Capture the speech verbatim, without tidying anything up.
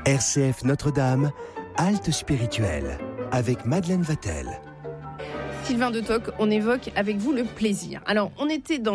R C F Notre-Dame, halte spirituelle, avec Madeleine Vatel. Sylvain de Toc, on évoque avec vous le plaisir. Alors, on était dans